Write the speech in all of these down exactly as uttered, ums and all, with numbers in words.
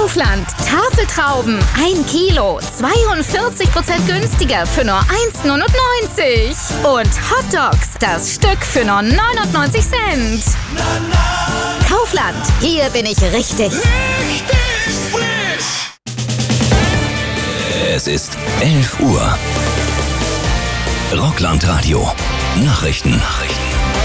Kaufland, Tafeltrauben, ein Kilo, zweiundvierzig Prozent günstiger für nur eins Komma neunundneunzig. Und Hotdogs, das Stück für nur neunundneunzig Cent. Kaufland, hier bin ich richtig. Richtig frisch. Es ist elf Uhr. Rockland-Radio. Nachrichten. Nachrichten.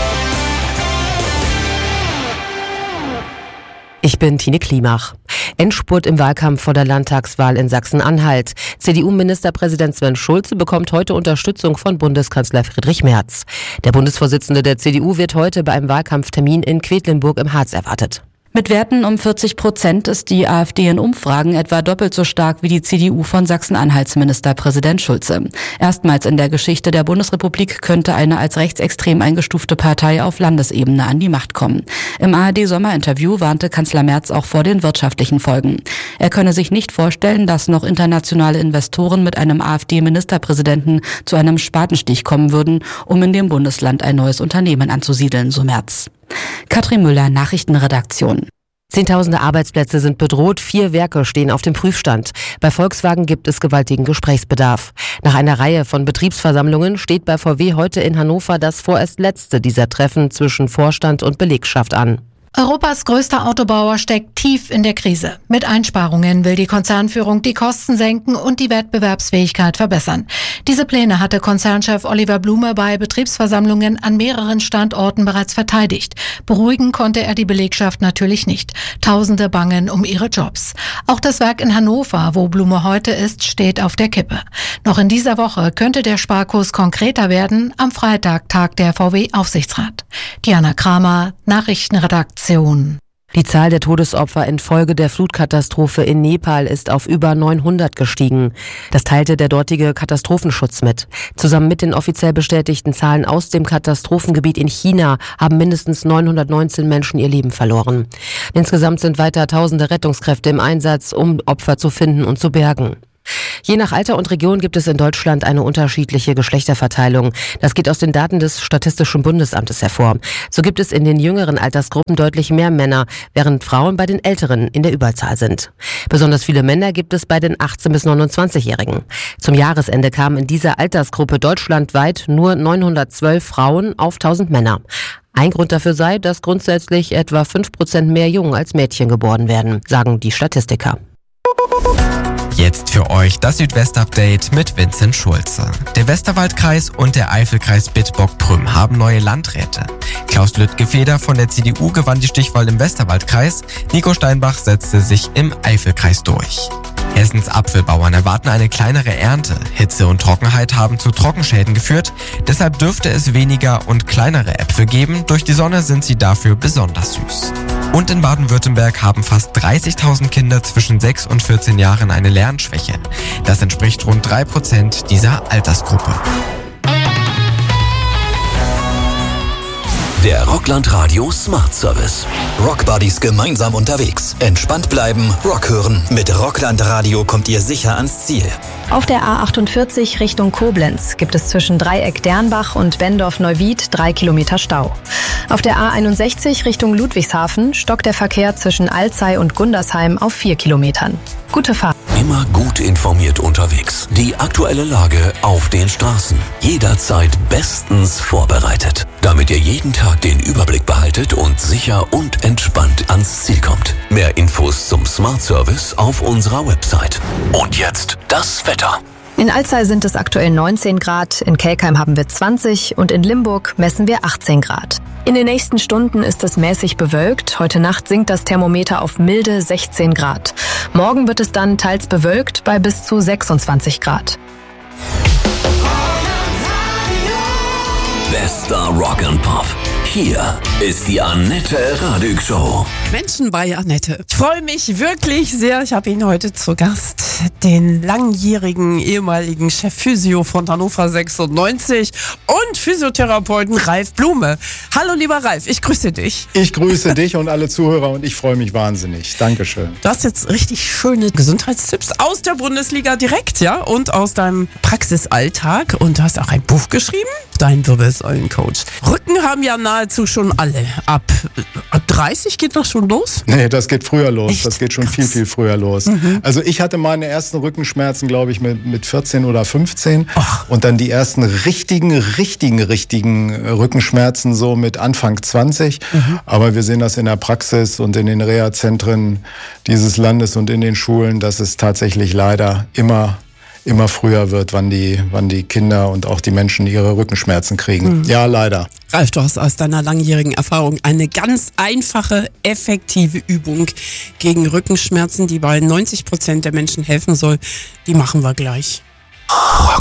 Ich bin Tine Klimach. Endspurt im Wahlkampf vor der Landtagswahl in Sachsen-Anhalt. C D U-Ministerpräsident Sven Schulze bekommt heute Unterstützung von Bundeskanzler Friedrich Merz. Der Bundesvorsitzende der C D U wird heute bei einem Wahlkampftermin in Quedlinburg im Harz erwartet. Mit Werten um vierzig Prozent ist die AfD in Umfragen etwa doppelt so stark wie die C D U von Sachsen-Anhalts Ministerpräsident Schulze. Erstmals in der Geschichte der Bundesrepublik könnte eine als rechtsextrem eingestufte Partei auf Landesebene an die Macht kommen. Im A R D-Sommerinterview warnte Kanzler Merz auch vor den wirtschaftlichen Folgen. Er könne sich nicht vorstellen, dass noch internationale Investoren mit einem AfD-Ministerpräsidenten zu einem Spatenstich kommen würden, um in dem Bundesland ein neues Unternehmen anzusiedeln, so Merz. Katrin Müller, Nachrichtenredaktion. Zehntausende Arbeitsplätze sind bedroht, vier Werke stehen auf dem Prüfstand. Bei Volkswagen gibt es gewaltigen Gesprächsbedarf. Nach einer Reihe von Betriebsversammlungen steht bei V W heute in Hannover das vorerst letzte dieser Treffen zwischen Vorstand und Belegschaft an. Europas größter Autobauer steckt tief in der Krise. Mit Einsparungen will die Konzernführung die Kosten senken und die Wettbewerbsfähigkeit verbessern. Diese Pläne hatte Konzernchef Oliver Blume bei Betriebsversammlungen an mehreren Standorten bereits verteidigt. Beruhigen konnte er die Belegschaft natürlich nicht. Tausende bangen um ihre Jobs. Auch das Werk in Hannover, wo Blume heute ist, steht auf der Kippe. Noch in dieser Woche könnte der Sparkurs konkreter werden. Am Freitag tagt der V W-Aufsichtsrat. Diana Kramer, Nachrichtenredaktion. Die Zahl der Todesopfer infolge der Flutkatastrophe in Nepal ist auf über neunhundert gestiegen. Das teilte der dortige Katastrophenschutz mit. Zusammen mit den offiziell bestätigten Zahlen aus dem Katastrophengebiet in China haben mindestens neunhundertneunzehn Menschen ihr Leben verloren. Insgesamt sind weiter tausende Rettungskräfte im Einsatz, um Opfer zu finden und zu bergen. Je nach Alter und Region gibt es in Deutschland eine unterschiedliche Geschlechterverteilung. Das geht aus den Daten des Statistischen Bundesamtes hervor. So gibt es in den jüngeren Altersgruppen deutlich mehr Männer, während Frauen bei den Älteren in der Überzahl sind. Besonders viele Männer gibt es bei den achtzehn- bis neunundzwanzigjährigen. Zum Jahresende kamen in dieser Altersgruppe deutschlandweit nur neunhundertzwölf Frauen auf tausend Männer. Ein Grund dafür sei, dass grundsätzlich etwa fünf Prozent mehr Jungen als Mädchen geboren werden, sagen die Statistiker. Jetzt für euch das Südwest-Update mit Vincent Schulze. Der Westerwaldkreis und der Eifelkreis Bitburg-Prüm haben neue Landräte. Klaus Lüttgefeder von der C D U gewann die Stichwahl im Westerwaldkreis. Nico Steinbach setzte sich im Eifelkreis durch. Hessens Apfelbauern erwarten eine kleinere Ernte. Hitze und Trockenheit haben zu Trockenschäden geführt. Deshalb dürfte es weniger und kleinere Äpfel geben. Durch die Sonne sind sie dafür besonders süß. Und in Baden-Württemberg haben fast dreißigtausend Kinder zwischen sechs und vierzehn Jahren eine Lernschwäche. Das entspricht rund drei Prozent dieser Altersgruppe. Der Rockland-Radio Smart Service. Rockbuddies gemeinsam unterwegs. Entspannt bleiben, Rock hören. Mit Rockland-Radio kommt ihr sicher ans Ziel. Auf der A achtundvierzig Richtung Koblenz gibt es zwischen Dreieck-Dernbach und Bendorf-Neuwied drei Kilometer Stau. Auf der A einundsechzig Richtung Ludwigshafen stockt der Verkehr zwischen Alzey und Gundersheim auf vier Kilometern. Gute Fahrt. Immer gut informiert unterwegs. Die aktuelle Lage auf den Straßen. Jederzeit bestens vorbereitet. Damit ihr jeden Tag den Überblick behaltet und sicher und entspannt ans Ziel kommt. Mehr Infos zum Smart Service auf unserer Website. Und jetzt das Wetter. In Alzey sind es aktuell neunzehn Grad, in Kelkheim haben wir zwanzig und in Limburg messen wir achtzehn Grad. In den nächsten Stunden ist es mäßig bewölkt. Heute Nacht sinkt das Thermometer auf milde sechzehn Grad. Morgen wird es dann teils bewölkt bei bis zu sechsundzwanzig Grad. Bester Rock and Pop. Hier ist die Annette Radig Show. Menschen bei Annette. Ich freue mich wirklich sehr. Ich habe ihn heute zu Gast. Den langjährigen ehemaligen Chef Physio von Hannover sechsundneunzig und Physiotherapeuten Ralf Blume. Hallo lieber Ralf, ich grüße dich. Ich grüße dich und alle Zuhörer und ich freue mich wahnsinnig. Dankeschön. Du hast jetzt richtig schöne Gesundheitstipps aus der Bundesliga direkt, ja, und aus deinem Praxisalltag. Und du hast auch ein Buch geschrieben, Dein Wirbelsäulencoach. Rücken haben ja nahe nahezu schon alle. Ab, ab dreißig geht das schon los? Nee, das geht früher los. Echt? Das geht schon Krass. viel, viel früher los. Mhm. Also ich hatte meine ersten Rückenschmerzen, glaube ich, mit, mit vierzehn oder fünfzehn. Ach. Und dann die ersten richtigen, richtigen, richtigen Rückenschmerzen so mit Anfang zwanzig. Mhm. Aber wir sehen das in der Praxis und in den Reha-Zentren dieses Landes und in den Schulen, dass es tatsächlich leider immer immer früher wird, wann die, wann die Kinder und auch die Menschen ihre Rückenschmerzen kriegen. Mhm. Ja, leider. Ralf, du hast aus deiner langjährigen Erfahrung eine ganz einfache, effektive Übung gegen Rückenschmerzen, die bei neunzig Prozent der Menschen helfen soll. Die machen wir gleich.